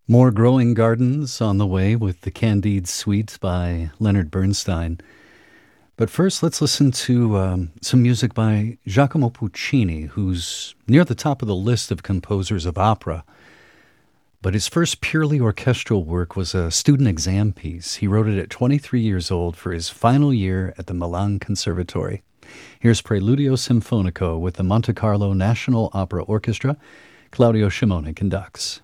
More Growing Gardens on the way with the Candide Suite by Leonard Bernstein. But first, let's listen to some music by Giacomo Puccini, who's near the top of the list of composers of opera. But his first purely orchestral work was a student exam piece. He wrote it at 23 years old for his final year at the Milan Conservatory. Here's Preludio Sinfonico with the Monte Carlo National Opera Orchestra. Claudio Scimone conducts.